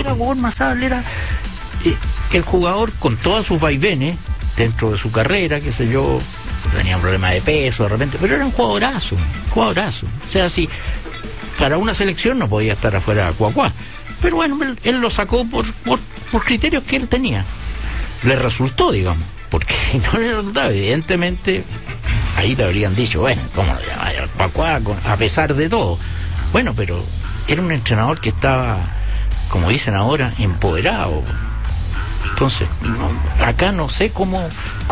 Masaga, weón, Masaga era el jugador con todos sus vaivenes dentro de su carrera, qué sé yo, tenía un problema de peso de repente, pero era un jugadorazo. O sea, si para una selección no podía estar afuera cuacuá. Pero bueno, él lo sacó por criterios que él tenía. Le resultó, digamos, porque si no le resultaba, evidentemente, ahí le habrían dicho, bueno, ¿cómo lo llaman? Cuacuá, a pesar de todo. Bueno, pero era un entrenador que estaba, como dicen ahora, empoderado. Entonces, acá no sé cómo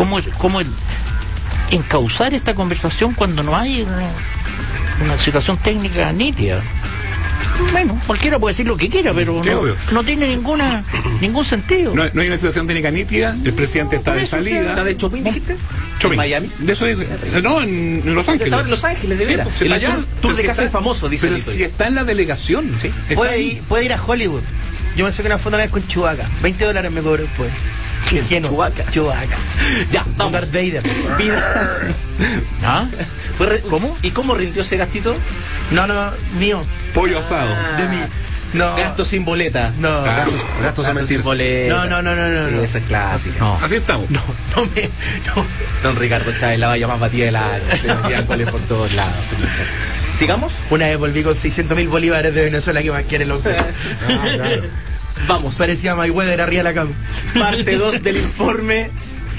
encauzar esta conversación cuando no hay una situación técnica nítida. Bueno, cualquiera puede decir lo que quiera, pero sí, no tiene ningún sentido. No hay una situación técnica nítida, el presidente está de salida. ¿Está de Chopin, dijiste? Chopin. ¿En Miami? De eso no, en Los Ángeles. Estaba en Los Ángeles, de veras. Sí, el tour de casa es famoso, dice pero si está en la delegación. Sí. Puede ir a Hollywood. Yo me saqué una foto una vez con Chewbacca. $20 me cobró después. Chewbacca. Ya, vamos. Darth Vader. ¿Ah? ¿Cómo? ¿Y cómo rindió ese gastito? No, mío. Pollo asado. De mí. No. Gasto sin boleta. No. Gastos sin boleta. No. Esa es clásica. No. Así estamos. No. Don Ricardo Chávez, la valla más batida de la... Se vendían goles por todos lados. ¿Sigamos? Una vez volví con 600.000 bolívares de Venezuela, que más quiere loco. Claro. Vamos. Parecía Mayweather arriba de la cama. Parte 2 del informe.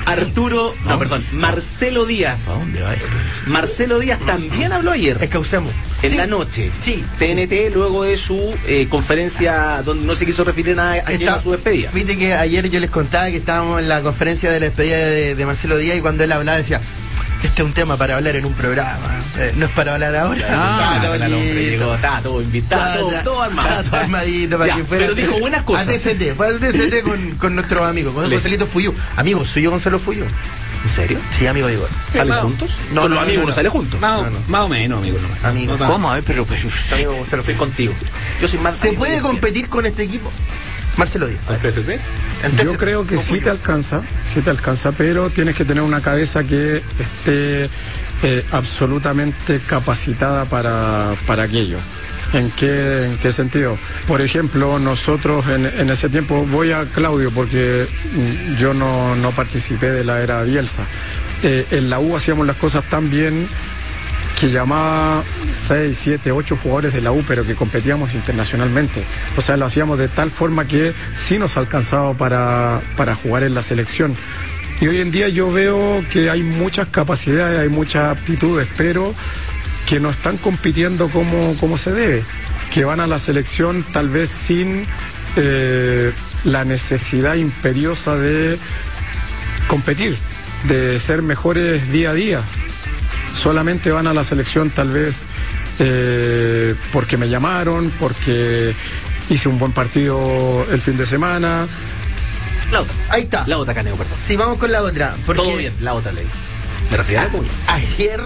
Marcelo Díaz. ¿A dónde va esto? Marcelo Díaz también habló ayer. Escausemos. En la noche. Sí. TNT, luego de su conferencia donde no se quiso referir nada a su despedida. Viste que ayer yo les contaba que estábamos en la conferencia de la despedida de Marcelo Díaz, y cuando él hablaba decía: este es un tema para hablar en un programa, no es para hablar ahora. El hombre llegó, estaba todo invitado, todo armado. Todo armadito para que fuera. Pero dijo buenas cosas. Fue al TCT con nuestros amigos, con Gonzalito Fuyú. Amigo, soy yo Gonzalo Fuyú. ¿En serio? Sí, amigo, digo. ¿Salen juntos? No, con los amigos no sale juntos. Más o menos, amigo. Amigo. No, ¿Cómo? A ver, pero Amigo Gonzalo Fui Fuyú. contigo. Yo soy más. ¿Se puede competir con este equipo? Marcelo Díaz. ¿El TST? Yo creo que sí te alcanza, pero tienes que tener una cabeza que esté absolutamente capacitada para aquello. ¿En qué sentido? Por ejemplo, nosotros en ese tiempo, voy a Claudio porque yo no participé de la era Bielsa. En la U hacíamos las cosas tan bien que llamaba 6, 7, 8 jugadores de la U, pero que competíamos internacionalmente. O sea, lo hacíamos de tal forma que sí nos alcanzaba para jugar en la selección. Y hoy en día yo veo que hay muchas capacidades, hay muchas aptitudes, pero que no están compitiendo como se debe, que van a la selección tal vez sin la necesidad imperiosa de competir, de ser mejores día a día. Solamente van a la selección tal vez porque me llamaron, porque hice un buen partido el fin de semana. La otra. Ahí está. La otra, Caneo, perdón. Sí, vamos con la otra. Todo bien, la otra ley. Me refiero a Acuña. Ayer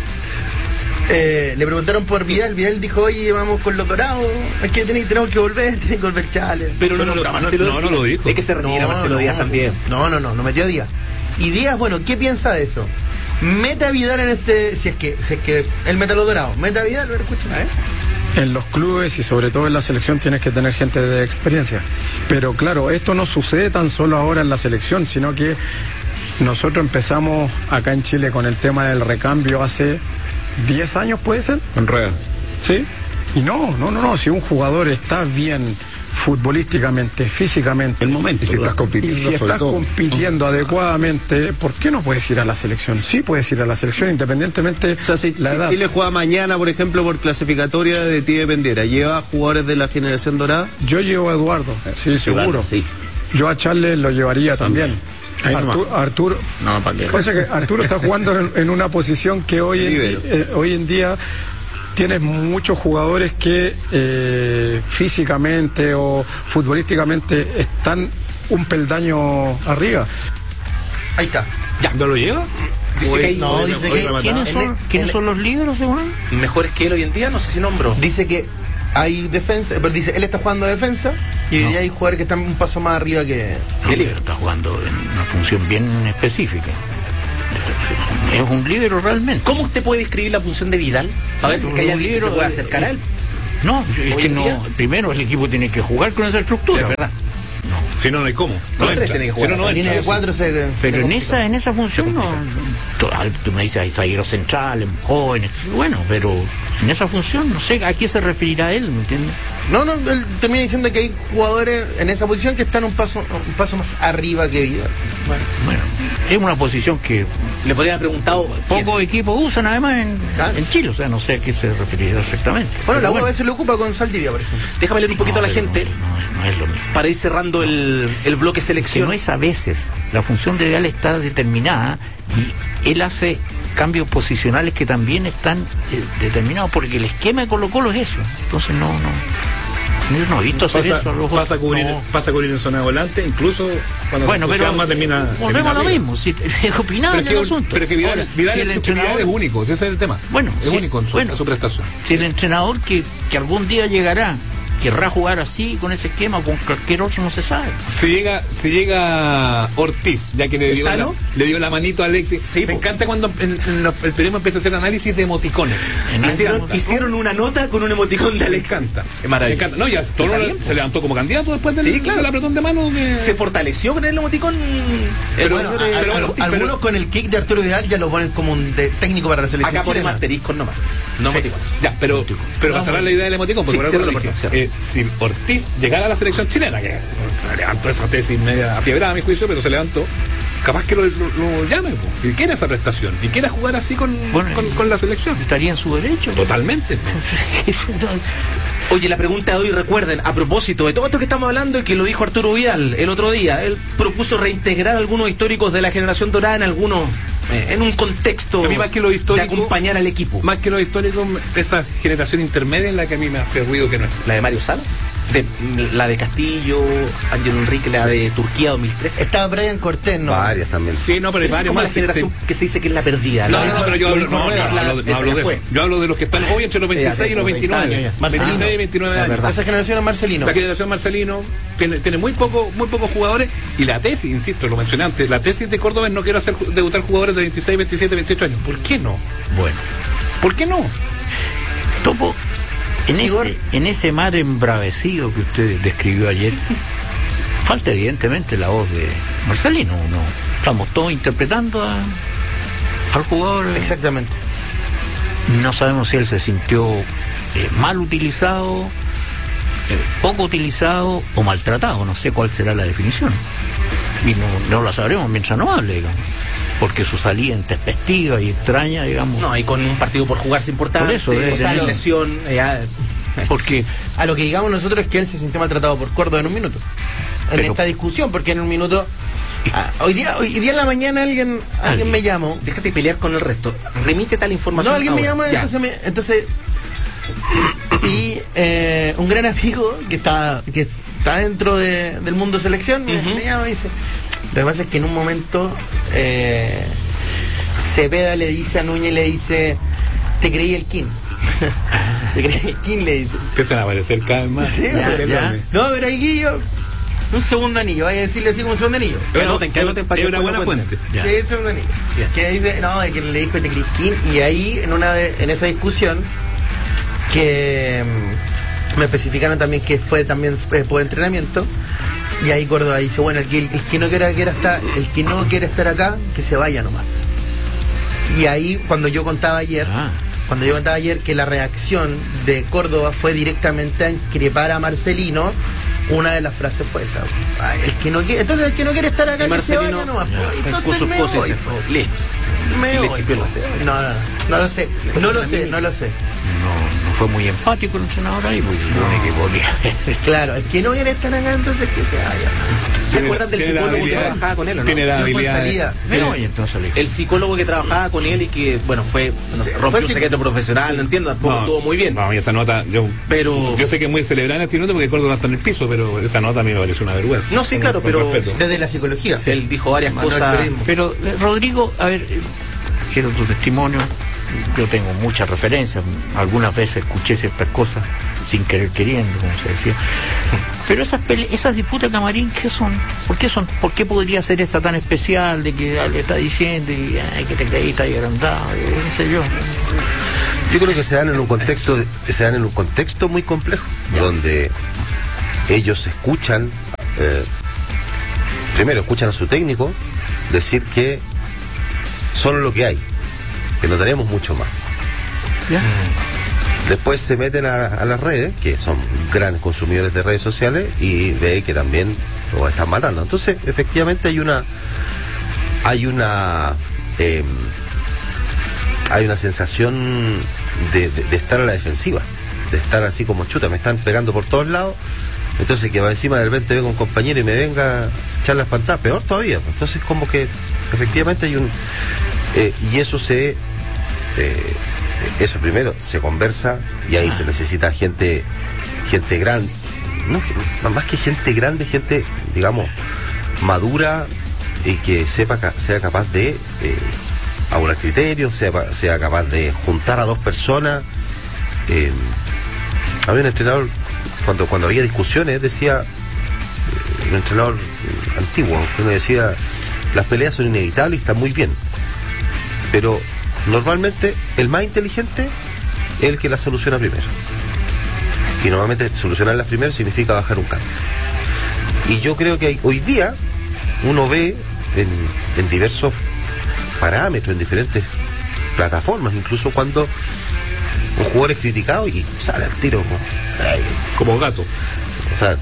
le preguntaron por Vidal. Vidal dijo: oye, vamos con los dorados. Es que tenemos que volver, tienen que volver Chale. Pero no nombró a Marcelo. No lo dijo. Es que se retira Marcelo Díaz también. No metió a Díaz. Y Díaz, bueno, ¿qué piensa de eso? Meta a Vidal en este. Si es que él meta a los dorados. Meta a Vidal, lo escuchan, En los clubes y sobre todo en la selección tienes que tener gente de experiencia. Pero claro, esto no sucede tan solo ahora en la selección, sino que nosotros empezamos acá en Chile con el tema del recambio hace 10 años, ¿puede ser? En Rueda. ¿Sí? Y no, si un jugador está bien futbolísticamente, físicamente, el momento, y si estás compitiendo, y si estás compitiendo adecuadamente, ¿por qué no puedes ir a la selección? Sí puedes ir a la selección independientemente. O sea, si Chile juega mañana, por ejemplo, por clasificatoria de ti dependiera, ¿lleva jugadores de la generación dorada? Yo llevo a Eduardo, sí, seguro. Sí. Yo a Charles lo llevaría también. Arturo, no, ¿para qué? Pasa que Arturo está jugando en una posición que hoy en día tienes muchos jugadores que físicamente o futbolísticamente están un peldaño arriba. Ahí está. ¿Ya no lo lleva? Dice que dice que ¿Quiénes son los líderes, según él? mejores que él hoy en día, no sé si nombró. Dice que hay defensa, pero dice él está jugando defensa y ya hay jugadores que están un paso más arriba que. El líder está jugando en una función bien específica. Es un líder realmente. ¿Cómo usted puede describir la función de Vidal? A ver si hay alguien que se puede acercar a él. No, es ¿Hoy que en no. día? Primero el equipo tiene que jugar con esa estructura. Es verdad. Si no, no hay cómo. Los No tres entra. tienen que Si jugar. no, no La línea de entra. 4 se Pero en complica. esa función no. Tú me dices, hay zagueros centrales, jóvenes. Bueno, pero en esa función no sé a qué se referirá él, ¿me entiendes? No, él termina diciendo que hay jugadores en esa posición que están un paso más arriba que Vidal. Bueno, es una posición que Le podrían haber preguntado. pocos equipos usan además en Chile, o sea, no sé a qué se referirá exactamente. Bueno, la Pero U a veces lo ocupa con Saldivia, por ejemplo. Déjame leer un poquito a la pero gente No es lo mismo. para ir cerrando el bloque Que selección. no es a veces. La función de Vidal está determinada y él hace cambios posicionales que también están determinados porque el esquema de Colo-Colo es eso. Entonces yo no he visto hacer eso. Pasa a cubrir en zona de volante, incluso cuando Bueno, pero termina. volvemos a lo arriba. mismo. Si es opinable el asunto. Pero que Vidal, Ahora, Vidal si es, el que Vidal entrenador- es único, ese es el tema. Bueno, es sí, único en su prestación. Si el entrenador que algún día llegará querrá jugar así, con ese esquema, con cualquier otro, no se sabe. Si llega Ortiz, ya que le dio la manito a Alexis, Sí, me encanta cuando el periodismo empieza a hacer análisis de emoticones. Hicieron una nota con un emoticón de Me Alexis. encanta. Es Me maravilloso. encanta. No, ya todo Está bien, se levantó como candidato después Sí, claro. del apretón de mano. Se fortaleció con el emoticón. Pero Bueno, bueno, Algunos con el kick de Arturo Vidal ya lo ponen como un técnico para la selección acá ponemos chilena. asteriscos nomás. No Sí. emoticones. Ya, pero para cerrar la idea del emoticón, porque Sí, por algo lo ciérralo, dije. por favor, Si Ortiz llegara a la selección chilena, que se levantó esa tesis media afiebrada a mi juicio, pero se levantó, capaz que lo llame, po, y quiere esa prestación, y quiere jugar así con la selección. Estaría en su derecho. Totalmente. Oye, la pregunta de hoy, recuerden, a propósito de todo esto que estamos hablando y que lo dijo Arturo Vidal el otro día, él propuso reintegrar algunos históricos de la generación dorada en un contexto A mí más que lo histórico, de acompañar al equipo. Más que lo histórico, esa generación intermedia en la que a mí me hace ruido que no es. La de Mario Salas, la de Castillo, Ángel Enrique, la de Turquía 2013. Estaba Brian Cortés, ¿no? Varias también. Sí, no, pero hay Es varios como la más. generación que se dice que es la perdida. No, la- no, pero yo lo hablo, dijo no Rueda, hablo de esa ya eso. fue. Yo hablo de los que están hoy entre los 26 y los 29. Marcelino. 26 y 29 años. verdad. Esa generación es Marcelino. La generación Marcelino tiene muy pocos jugadores y la tesis, insisto, lo mencioné antes, la tesis de Córdoba es no quiero hacer debutar jugadores de 26, 27, 28 años. ¿Por qué no? Bueno, ¿Por qué no? Topo, en ese mar embravecido que usted describió ayer, falta evidentemente la voz de Marcelino. ¿No? Estamos todos interpretando al jugador. Exactamente. No sabemos si él se sintió mal utilizado, poco utilizado o maltratado. No sé cuál será la definición. Y no la sabremos mientras no hable, digamos. Porque su salida intempestiva y extraña, digamos. No, y con un partido por jugarse importante, Por eso, sin lesión. Porque A lo que digamos nosotros es que él se sintió maltratado por Córdoba en un minuto. En Pero- esta discusión, porque en un minuto. Hoy día en la mañana alguien me llamó. Déjate pelear con el resto. Remite tal información. No, alguien me ahora. llama, Ya. entonces y un gran amigo que está dentro del mundo selección me llama y dice, lo que pasa es que en un momento Cepeda le dice a Núñez, le dice, te creí el King. Te creí el King, le dice. Empiezan a aparecer cada vez más. Sí, ya. No, pero ahí Guillo, un segundo anillo, vaya a decirle así como un segundo anillo. Que anoten para es que una después buena lo cuenten. fuente. Sí, el segundo anillo. Que dice, no, de que le dijo te creí King, y ahí en esa discusión que me especificaron también que fue también por entrenamiento, y ahí Córdoba dice, bueno, el que no quiere estar acá, que se vaya nomás. Y ahí cuando yo contaba ayer que la reacción de Córdoba fue directamente a increpar a Marcelino, una de las frases fue esa. Entonces el que no quiere estar acá, Y que se Marcelino vaya nomás. pescó Entonces sus me cosas y voy. se fue. Listo. Me Y le voy. chipió los dedos. No lo sé. No lo sé. no fue muy empático el entrenador ahí, porque supone que podría. Claro, el que no quiere estar acá, entonces que se vaya. ¿Se acuerdan del Tiene la psicólogo que habilidad- trabajaba con él o no? Tiene la Sí, fue habilidad. salida. Me voy, entonces le dije. El psicólogo que trabajaba con él y que, bueno, Sí, rompió fue un secreto profesional, no entiendo, tampoco estuvo muy bien. No, y esa nota, Pero- yo sé que es muy celebrada en este minuto porque Córdoba está en el piso, pero esa nota a mí me parece una vergüenza. No, sí, Con- claro, con pero- respeto. Desde la psicología. Él dijo varias Manuel cosas. Periodismo. Pero, Rodrigo, a ver, quiero tu testimonio. Yo tengo muchas referencias. Algunas veces escuché ciertas cosas sin querer queriendo, como se decía. Pero esas disputas de camarín, ¿qué son? ¿Por qué son? ¿Por qué podría ser esta tan especial de que le está diciendo y ay, que te creí, está ahí agrandado, qué sé yo? Yo creo que se dan en un contexto muy complejo, donde ellos escuchan, primero escuchan a su técnico decir que solo lo que hay, que no tenemos mucho más. ¿Ya? Después se meten a las redes, que son grandes consumidores de redes sociales, y ve que también lo están matando. Entonces, efectivamente hay una sensación de estar a la defensiva, de estar así como chuta, me están pegando por todos lados. Entonces que va encima de repente venga un compañero y me venga a echar la espantada, peor todavía. Entonces como que efectivamente hay y eso eso primero se conversa, y ahí se necesita gente grande, no, más que gente grande, gente, digamos, madura, y que sea capaz de aunar criterios, sea capaz de juntar a dos personas. Había un entrenador, cuando había discusiones, decía, un entrenador antiguo, que me decía, las peleas son inevitables y están muy bien, pero normalmente el más inteligente es el que las soluciona primero, y normalmente solucionarlas primero significa bajar un cambio. Y yo creo que hoy día uno ve en diversos parámetros, en diferentes plataformas, incluso cuando un jugador es criticado y sale al tiro como gato. O sea,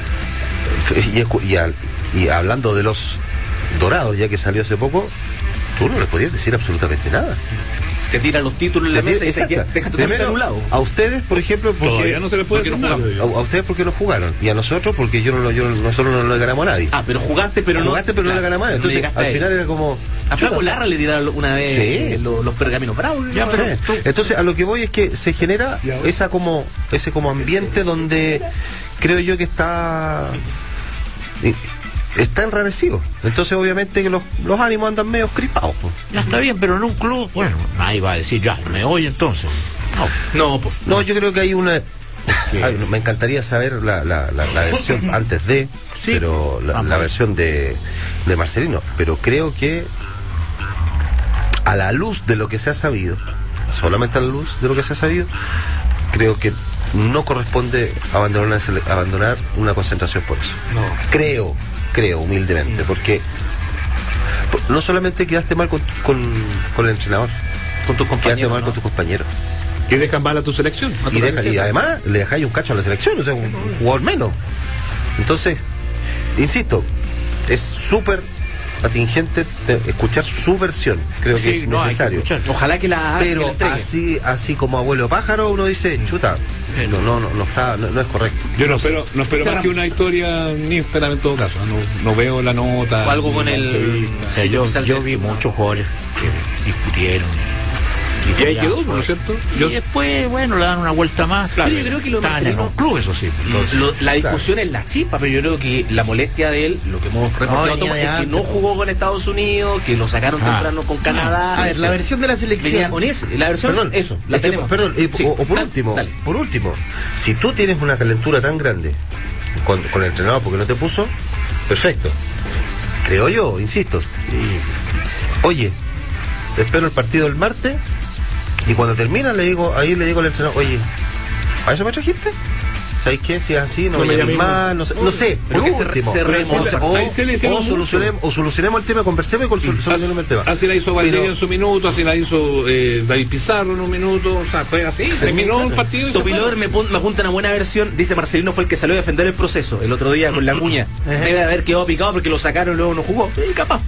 y hablando de los Dorados, ya que salió hace poco, tú no le podías decir absolutamente nada. Te tiran los títulos en la mesa y te deja totalmente anulado. A ustedes, por ejemplo, porque no se les puede decir nada. A ustedes porque no jugaron, y a nosotros porque nosotros no le ganamos a nadie. Pero jugaste, pero no le ganamos a nadie. Entonces, al final era como... A Flaco Larra le tiraron una vez los pergaminos bravos. Entonces, a lo que voy es que se genera ese como ambiente donde creo yo que está enrarecido. Entonces, obviamente que los ánimos andan medio crispados. Ya está bien, pero en un club, bueno, nadie va a decir, ya, me voy entonces. No, yo creo que hay una... me encantaría saber la versión antes de... Sí, pero la versión de Marcelino. Pero creo que a la luz de lo que se ha sabido, solamente a la luz de lo que se ha sabido, creo que no corresponde abandonar una concentración por eso. No. Creo humildemente, porque no solamente quedaste mal con el entrenador, con tus compañeros, quedaste mal con tus compañeros. Y dejan mal a tu selección. Y además le dejáis un cacho a la selección, o sea, un jugador menos. Entonces, insisto, es súper atingente escuchar su versión. Creo que es necesario. Ojalá que pero así como abuelo pájaro, uno dice, chuta, no es correcto. Yo no espero más que una historia en Instagram en todo caso. No veo la nota. O algo con el... Yo vi muchos jugadores que discutieron. Y ahí quedó, ¿no es cierto? Y después, bueno, le dan una vuelta más. Claro, yo creo que lo están en un club, eso sí. La discusión es la chispa, pero yo creo que la molestia de él, lo que hemos reportado, es que no jugó con Estados Unidos, que lo sacaron temprano con Canadá. A ver, la versión de la selección. La versión, la tenemos. Por último, si tú tienes una calentura tan grande con el entrenador porque no te puso, perfecto. Creo yo, insisto. Oye, espero el partido del martes. Y cuando termina le digo al entrenador, oye, ¿a eso me trajiste? ¿Sabéis qué? Si es así, no me llames más, no sé. Por último, o solucionemos el tema, conversemos y solucionemos el tema. Así la hizo Valdivia en su minuto, así la hizo David Pizarro en un minuto, o sea, fue así, terminó el partido. Topilor me apunta una buena versión, dice Marcelino fue el que salió a defender el proceso el otro día con la cuña. Debe haber quedado picado porque lo sacaron y luego no jugó. Capaz,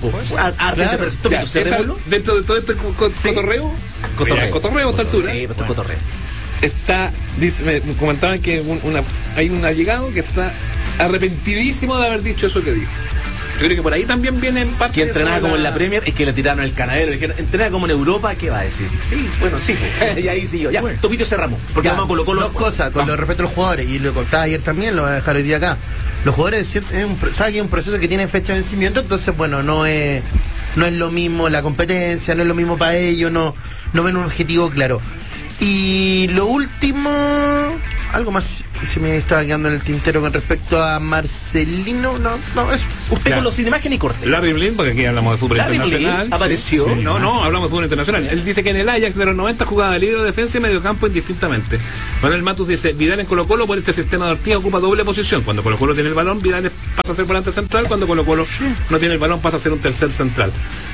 dentro de todo este cotorreo a esta altura. Sí, pero cotorreo. Me comentaban que hay un allegado que está arrepentidísimo de haber dicho eso que dijo. Yo creo que por ahí también viene en parte. Que entrenaba como en la Premier, es que le tiraron el canadero. Dijeron, entrena como en Europa, ¿qué va a decir? Sí, bueno, sí. Y ahí siguió. Ya, bueno. Topito cerramos. Porque ya, colocó dos cosas, con respecto a los jugadores, y lo contaba ayer también, lo voy a dejar hoy día acá. Los jugadores saben que es un proceso que tiene fecha de vencimiento, entonces, bueno, no es lo mismo la competencia, no es lo mismo para ellos, no ven un objetivo claro. Y lo último, algo más se me estaba quedando en el tintero con respecto a Marcelino. No, es usted Claro. con los sin imagen y corte. Larry Blin, porque aquí hablamos de fútbol Larry internacional. Blin apareció. Sí. No, hablamos de fútbol internacional. Él dice que en el Ajax de los 90 jugaba de líder, defensa y mediocampo indistintamente. Manuel Matus dice, Vidal en Colo-Colo por este sistema de Ortiz ocupa doble posición. Cuando Colo-Colo tiene el balón, Vidal pasa a ser volante central. Cuando Colo-Colo no tiene el balón, pasa a ser un tercer central.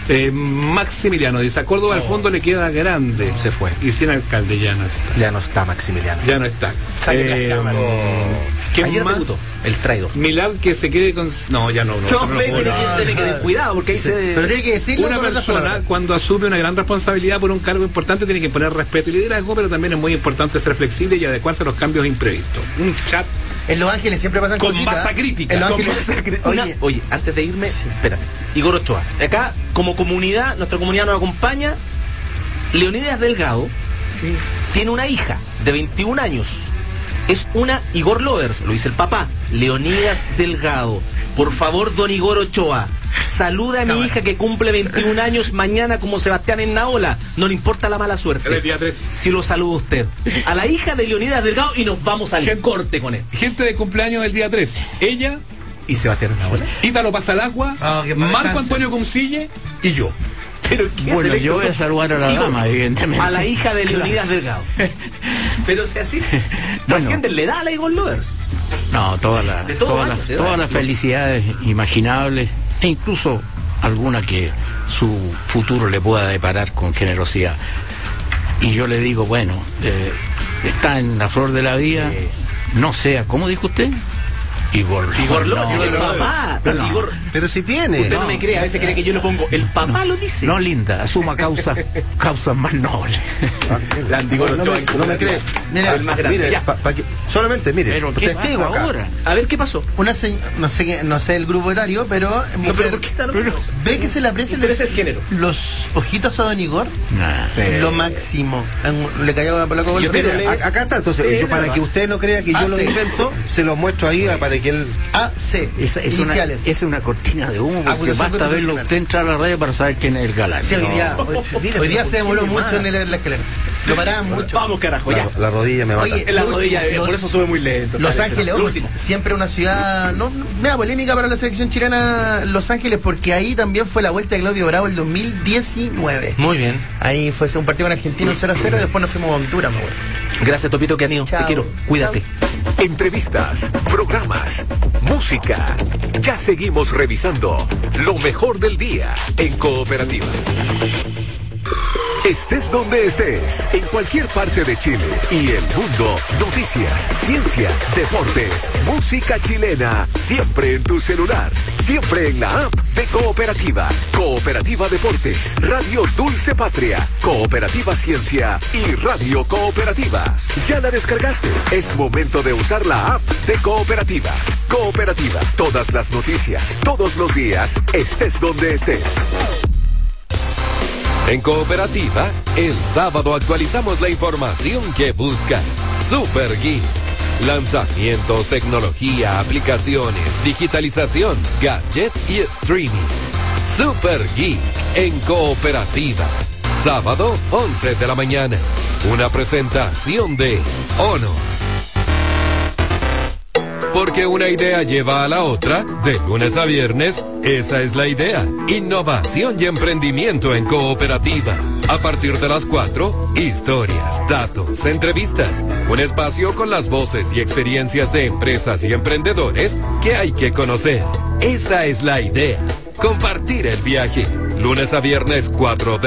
Maximiliano dice, a Córdoba al fondo le queda grande. Se fue. Y sin alcalde ya no está. Ya no está Maximiliano. Ya no está. Saquen las cámaras. ¿Quién Ayer más? debutó, el traidor. Milad que se quede con... No, ya no. No, puedo, tiene que tener cuidado porque ahí se... Pero tiene que decirlo. Una con otras persona palabras. cuando asume una gran responsabilidad por un cargo importante tiene que poner respeto y liderazgo, pero también es muy importante ser flexible y adecuarse a los cambios imprevistos. Un chat En Los Ángeles siempre pasan con cositas. masa crítica. En Los con Ángeles, masa crítica. Oye, antes de irme, espérame. Igor Ochoa. Acá, como comunidad, nuestra comunidad nos acompaña. Leonidas Delgado tiene una hija de 21 años. Es una Igor Lovers, lo dice el papá. Leonidas Delgado. Por favor, don Igor Ochoa, saluda a mi hija que cumple 21 años mañana como Sebastián en Naola. No le importa la mala suerte. El día 3. Si lo saluda usted. A la hija de Leonidas Delgado y nos vamos al corte con él. Gente de cumpleaños el día 3. Ella, ¿Y Sebastián en Naola? Ítalo Pasalagua, que para Marco descanse. Antonio Cumcille y yo. Pero ¿qué Bueno, selecto? yo voy a saludar a la Igor, dama, evidentemente. A la hija de Leonidas Delgado. Pero si así, trasciende le da a la Igor Lovers. No, todas de todo año, de todas año. las felicidades imaginables e incluso alguna que su futuro le pueda deparar con generosidad. Y yo le digo, bueno, está en la flor de la vida, no sea, ¿cómo dijo usted? Igor Lovers, el papá. Pero, Igor, pero si tiene. usted no me cree, a veces cree que yo le pongo, el papá lo dice. No, linda, asuma causas más nobles. Grande Igor No Ochoa, me- no me cree. Mira, el más grande. Mire, Ya. solamente, mire, Pero ¿qué testigo pasa acá. ahora? A ver, ¿qué pasó? no sé el grupo etario, pero No, mujer, pero ¿por qué tan orgulloso? ve que se le aprecia Interesa el género. los ojitos a don Igor. Nah. Lo máximo. Le cayó por la cola. Yo quiero leer- Acá está, entonces, Sí, yo para verdad. que usted no crea que yo lo sí. invento, se lo muestro ahí para que él... AC. Esa es iniciales. una cortina de humo, porque Acusación basta verlo constitucional. usted entrar a la radio para saber quién es el galán. Sí, hoy día se demoró ¿por qué mucho me en la escalera. Lo paraban mucho. Vamos, carajo, ya. La rodilla me mata. Oye, En la lo rodilla, último, por eso sube muy lento. Los parece. Ángeles, Lo ojo, último. siempre una ciudad media polémica para la selección chilena, Los Ángeles, porque ahí también fue la vuelta de Claudio Bravo el 2019. Muy bien. Ahí fue un partido con Argentina 0-0 y después nos fuimos a Honduras, me acuerdo. Gracias, Topito, que han ido. Te Chao. quiero. Cuídate. Entrevistas, programas, música. Ya seguimos revisando lo mejor del día en Cooperativa. Estés donde estés, en cualquier parte de Chile y el mundo, noticias, ciencia, deportes, música chilena, siempre en tu celular, siempre en la app de Cooperativa, Cooperativa Deportes, Radio Dulce Patria, Cooperativa Ciencia y Radio Cooperativa. ¿Ya la descargaste? Es momento de usar la app de Cooperativa. Cooperativa, todas las noticias, todos los días, estés donde estés. En Cooperativa, el sábado actualizamos la información que buscas. Super Geek. Lanzamientos, tecnología, aplicaciones, digitalización, gadget y streaming. Super Geek en Cooperativa. Sábado, 11 de la mañana. Una presentación de Honor. Porque una idea lleva a la otra, de lunes a viernes, esa es la idea. Innovación y emprendimiento en Cooperativa. A partir de las 4, historias, datos, entrevistas. Un espacio con las voces y experiencias de empresas y emprendedores que hay que conocer. Esa es la idea. Compartir el viaje. Lunes a viernes, 4 de